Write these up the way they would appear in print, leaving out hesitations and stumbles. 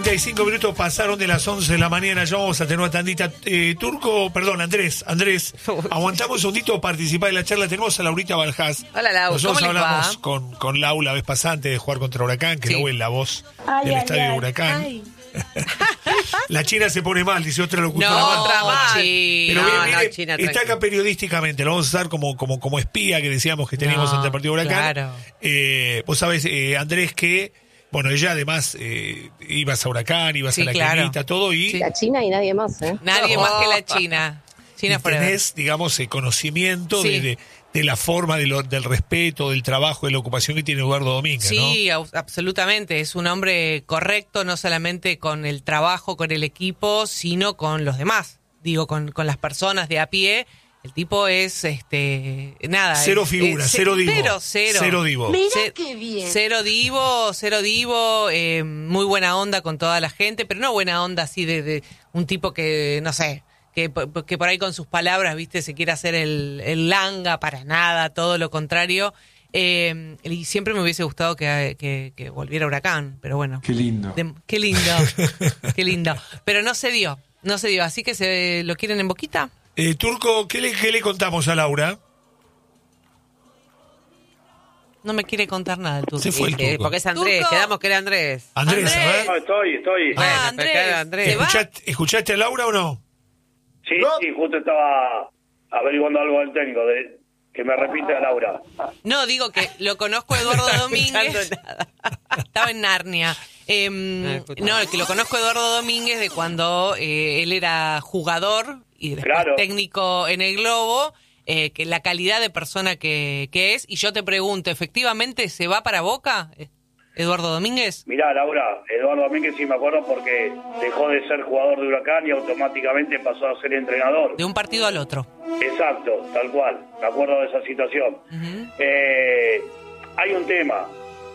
35 minutos pasaron de las 11 de la mañana. Ya vamos a tener una tandita. Andrés, aguantamos un segundito para participar de la charla. Tenemos a Laurita Baljás. Hola, Lau. Nosotros ¿Cómo les hablamos va? con Lau la vez pasante de jugar contra Huracán, que Lau es la voz del estadio de Huracán. La China se pone mal, dice otra locutora. No, otra más. Pero No, China, está acá periodísticamente, lo vamos a usar como espía que decíamos que teníamos ante el partido de Huracán. Claro. Vos sabés, Andrés, que bueno, ella además ibas a Huracán, ibas a la Quinita, todo y... La China y nadie más, ¿eh? Nadie más que la China. China forever. Tenés, digamos, conocimiento de la forma del respeto, del trabajo, de la ocupación que tiene Eduardo Domínguez, ¿no? Sí, absolutamente. Es un hombre correcto, no solamente con el trabajo, con el equipo, sino con los demás. Digo, con las personas de a pie. El tipo es, nada. Cero figura, cero divo. Cero divo. Mira qué bien. Cero divo, muy buena onda con toda la gente, pero no buena onda así de un tipo que, no sé, que por ahí con sus palabras, viste, se quiere hacer el langa, para nada, todo lo contrario. Y siempre me hubiese gustado que volviera Huracán, pero bueno. Qué lindo. Qué lindo. Pero no se dio, así que ¿lo quieren en Boquita? Turco, ¿qué le contamos a Laura? No me quiere contar nada el Turco. Se fue el Turco. Porque es Andrés, Turco. quedamos que era Andrés. Andrés, a ver. No, estoy. Bueno, Andrés, pero era Andrés. ¿se va? ¿Escuchaste a Laura o no? Sí, justo estaba averiguando algo del técnico, que me repite a Laura. No, digo que lo conozco a Eduardo Domínguez. Estaba en Narnia. Que lo conozco a Eduardo Domínguez de cuando él era jugador y después técnico en el Globo, que la calidad de persona que es. Y yo te pregunto, ¿efectivamente se va para Boca, Eduardo Domínguez? Mirá, Laura, Eduardo Domínguez sí me acuerdo porque dejó de ser jugador de Huracán y automáticamente pasó a ser entrenador. De un partido al otro. Exacto, tal cual, me acuerdo de esa situación. Uh-huh. Hay un tema.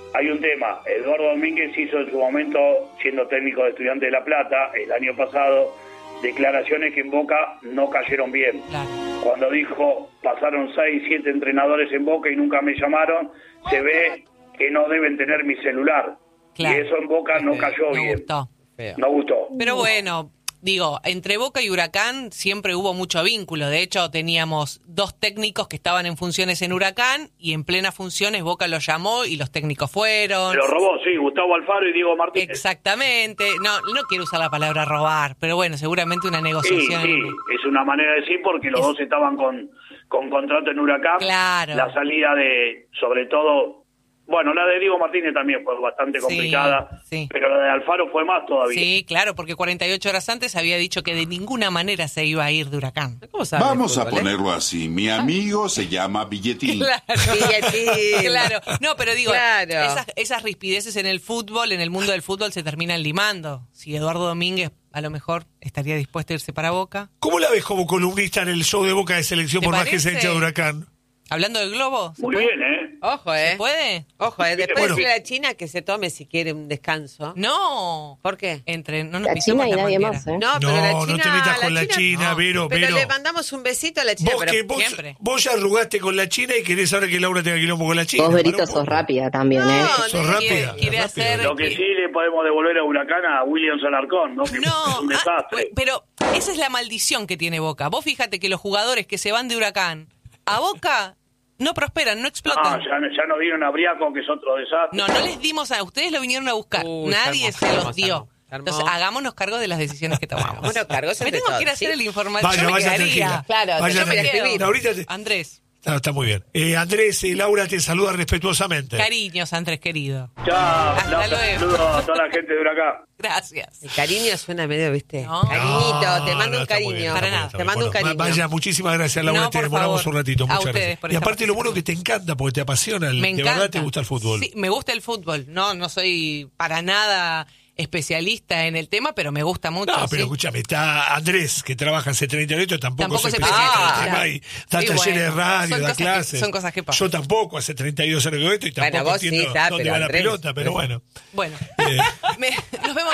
Eduardo Domínguez hizo en su momento, siendo técnico de Estudiantes de La Plata, el año pasado, declaraciones que en Boca no cayeron bien. Claro. Cuando dijo, pasaron 6, 7 entrenadores en Boca y nunca me llamaron, se ve que no deben tener mi celular. Claro. Y eso en Boca no cayó bien. Gustó. No gustó. Pero bueno, digo, entre Boca y Huracán siempre hubo mucho vínculo. De hecho, teníamos 2 técnicos que estaban en funciones en Huracán y en plenas funciones Boca los llamó y los técnicos fueron. Lo robó, sí, Gustavo Alfaro y Diego Martínez. Exactamente. No quiero usar la palabra robar, pero bueno, seguramente una negociación. Sí, es una manera de decir porque los dos estaban con contrato en Huracán. Claro. La salida de, sobre todo... Bueno, la de Diego Martínez también fue bastante complicada, sí. Pero la de Alfaro fue más todavía. Sí, claro, porque 48 horas antes había dicho que de ninguna manera se iba a ir de Huracán. ¿Cómo sabe Vamos el a fútbol, ponerlo así. Mi amigo se llama Billetín. Claro. Billetín. Claro. No, pero digo, Claro. esas rispideces en el fútbol, en el mundo del fútbol, se terminan limando. Si Eduardo Domínguez a lo mejor estaría dispuesto a irse para Boca. ¿Cómo la ves como columnista en el show de Boca de Selección, ¿Te por más que parece? sea hincha de Huracán? Hablando del globo. ¿se Muy puede? bien, ¿eh? Ojo, ¿Se puede? Ojo, después Bueno. decirle a la China que se tome si quiere un descanso. No. ¿Por qué? No nos La pisemos China y la nadie manguera. más, ¿eh? No, pero la No, China... no te metas con la China, no. Vero. Pero le mandamos un besito a la China. Pero siempre. Vos ya arrugaste con la China y querés ahora que Laura tenga quilombo con la China. Vos, Berito, Pará un sos poco. rápida también, ¿eh? Sos rápida. Quiere rápida. hacer... Lo que sí le podemos devolver a Huracán a William Alarcón, ¿no? Que es un desastre. Pero esa es la maldición que tiene Boca. Vos fíjate que los jugadores que se van de Huracán a Boca no prosperan, no explotan. Ya no vieron a Briaco, que es otro desastre. No les dimos a ustedes, lo vinieron a buscar. Uy, Nadie se se armó, los dio. se armó. Entonces, hagámonos cargo de las decisiones que tomamos. Bueno, cargos Me entre tengo que ir a todos, hacer ¿sí? el informativo. Vaya, Yo me vaya quedaría. tranquila. Claro, Vaya yo me tranquila. escribí. No, ahorita Andrés, está muy bien. Andrés, Laura te saluda respetuosamente. cariños, Andrés querido. Chao, Hasta luego. saludos a toda la gente de Huracán. Gracias. El cariño suena medio, ¿viste? No. Cariñito, te mando No, un está muy cariño. bien, Para está muy nada. bien, está Te muy mando un bien. cariño. Vaya, muchísimas gracias, Laura. No, Te por demoramos favor. un ratito. A Muchas ustedes gracias. por Y esta aparte, lo bueno que te encanta, porque te apasiona. Me De encanta. verdad te gusta el fútbol. Sí, me gusta el fútbol. No soy para nada especialista en el tema, pero me gusta mucho. No, pero sí. escúchame, está Andrés, que trabaja hace 30 años, tampoco es se especialista en el especializa. tema y da Y talleres de bueno, radio, son da cosas que- clases. son cosas que pasan. Yo tampoco, hace 32 años que esto y Bueno, tampoco vos sí, entiendo está, dónde pero va la Andrés- pelota, pero bueno. Bueno, nos vemos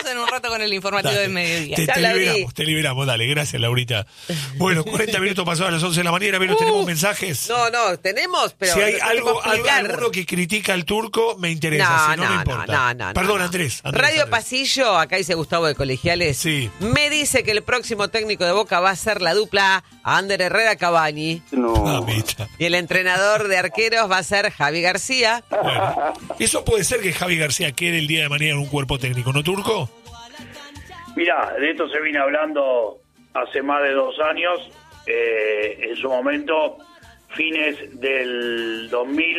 en un rato con el informativo del mediodía. Te liberamos, dale, gracias, Laurita. Bueno, 40 minutos pasados a las 11 de la mañana, pero tenemos mensajes. No, tenemos, pero... Si hay alguno que critica al Turco, me interesa, si no importa. Perdón, Andrés. Radio Pasillo, acá dice Gustavo de Colegiales, sí. Me dice que el próximo técnico de Boca va a ser la dupla Ander Herrera-Cavani. Y el entrenador de arqueros va a ser Javi García. Bueno, eso puede ser que Javi García quede el día de mañana en un cuerpo técnico, ¿no, Turco? Mirá, de esto se viene hablando hace más de 2 años. En su momento, fines del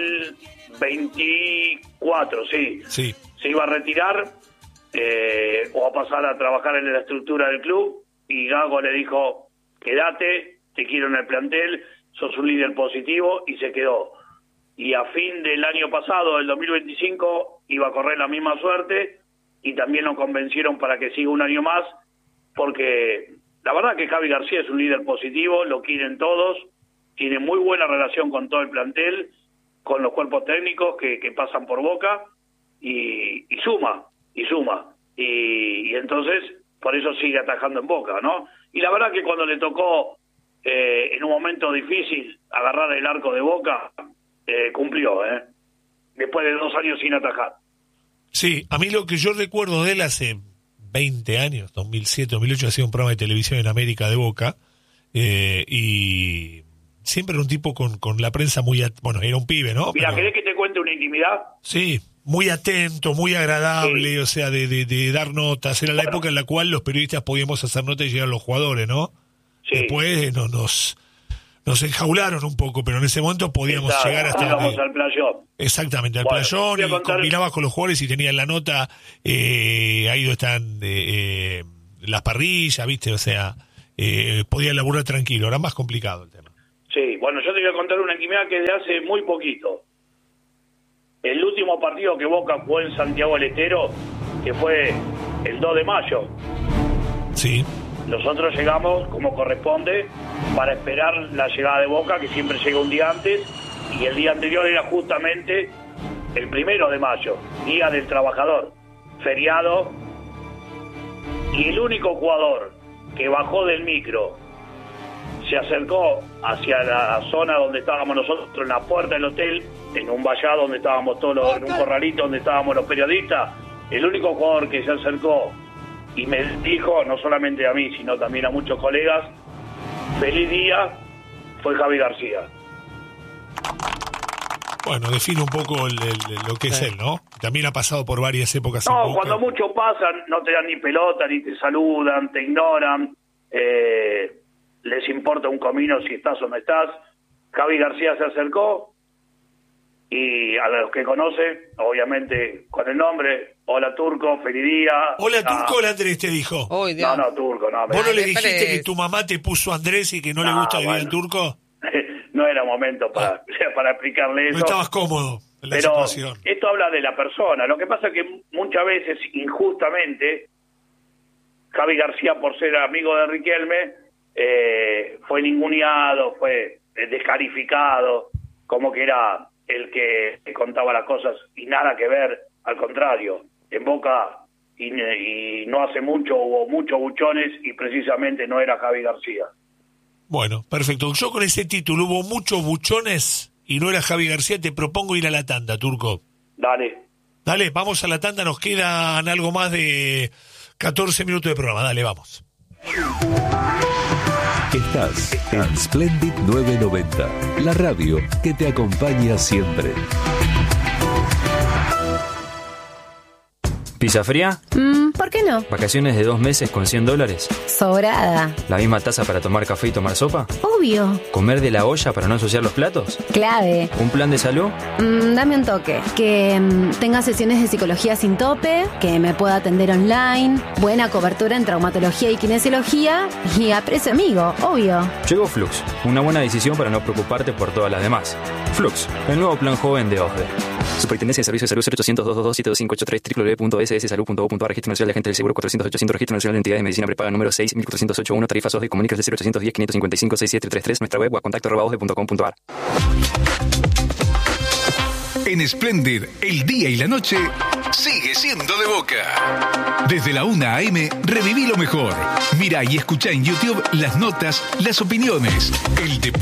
2024, sí. Se iba a retirar o a pasar a trabajar en la estructura del club, y Gago le dijo, quédate, te quiero en el plantel, sos un líder positivo, y se quedó. Y a fin del año pasado, del 2025, iba a correr la misma suerte, y también lo convencieron para que siga un año más, porque la verdad que Javi García es un líder positivo, lo quieren todos, tiene muy buena relación con todo el plantel, con los cuerpos técnicos que pasan por Boca, y suma. Y entonces, por eso sigue atajando en Boca, ¿no? Y la verdad que cuando le tocó, en un momento difícil, agarrar el arco de Boca, cumplió, después de 2 años sin atajar. Sí, a mí lo que yo recuerdo de él hace 20 años, 2007, 2008, hacía un programa de televisión en América de Boca, y siempre era un tipo con la prensa muy... Bueno, era un pibe, ¿no? Mira, ¿querés que te cuente una intimidad? Sí, muy atento, muy agradable, sí. O sea, de dar notas. Era la época en la cual los periodistas podíamos hacer notas y llegar a los jugadores, ¿no? Sí. Después nos enjaularon un poco, pero en ese momento podíamos llegar hasta... Íbamos al playón. Exactamente, al playón, y combinabas con los jugadores y tenías la nota, ahí donde están las parrillas, ¿viste? O sea, podías laburar tranquilo, era más complicado el tema. Sí, bueno, yo te voy a contar una intimidad que de hace muy poquito. El último partido que Boca jugó en Santiago del Estero, que fue el 2 de mayo. Sí. Nosotros llegamos como corresponde para esperar la llegada de Boca, que siempre llega un día antes, y el día anterior era justamente el 1 de mayo, Día del Trabajador, feriado, y el único jugador que bajó del micro, se acercó hacia la zona donde estábamos nosotros, en la puerta del hotel, en un vallado donde estábamos todos, en un corralito donde estábamos los periodistas, el único jugador que se acercó y me dijo, no solamente a mí, sino también a muchos colegas, feliz día, fue Javi García. Bueno, define un poco lo que es él, ¿no? También ha pasado por varias épocas. No, cuando muchos pasan, no te dan ni pelota, ni te saludan, te ignoran, les importa un comino si estás o no estás. Javi García se acercó, y a los que conoce, obviamente, con el nombre, hola Turco, feliz día. Hola Turco, hola Andrés, te dijo. Oh, no, Turco, no. ¿Vos no le dijiste que tu mamá te puso Andrés y que no le gusta vivir el Turco? No era momento para explicarle eso. No estabas cómodo en la situación. Esto habla de la persona. Lo que pasa es que muchas veces, injustamente, Javi García, por ser amigo de Riquelme, fue ninguneado, fue descalificado, como que era el que contaba las cosas, y nada que ver, al contrario. En Boca, y no hace mucho, hubo muchos buchones, y precisamente no era Javi García. Bueno, perfecto. Yo con ese título, hubo muchos buchones y no era Javi García, te propongo ir a la tanda, Turco. Dale, vamos a la tanda, nos quedan algo más de 14 minutos de programa, dale, vamos. Estás en Splendid 990, la radio que te acompaña siempre. ¿Pizza fría? ¿Por qué no? ¿Vacaciones de 2 meses con $100? Sobrada. ¿La misma taza para tomar café y tomar sopa? Obvio. ¿Comer de la olla para no ensuciar los platos? Clave. ¿Un plan de salud? Dame un toque. Que tenga sesiones de psicología sin tope, que me pueda atender online, buena cobertura en traumatología y kinesiología, y a precio amigo, obvio. Llegó Flux, una buena decisión para no preocuparte por todas las demás. Flux, el nuevo plan joven de OSDE. Superintendencia de Servicios de Salud 0800-222-7583 www.sssalud.gov.ar. Registro Nacional de Agentes del Seguro 400-800. Registro Nacional de Entidades de Medicina Prepaga número 6.408.1. Tarifas OSDE. Comunícase al 0810-555-6733. Nuestra web o a contacto@osde.com.ar. En Splendid, el día y la noche sigue siendo de Boca. Desde la 1 AM, reviví lo mejor. Mirá y escuchá en YouTube las notas, las opiniones, el deporte.